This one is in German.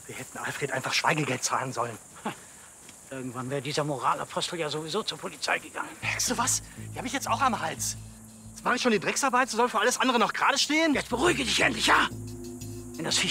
Wir hätten Alfred einfach Schweigegeld zahlen sollen. Irgendwann wäre dieser Moralapostel ja sowieso zur Polizei gegangen. Merkst du was? Die habe ich jetzt auch am Hals. Jetzt mache ich schon die Drecksarbeit, so soll für alles andere noch gerade stehen. Jetzt beruhige dich endlich, ja? Wenn das Viech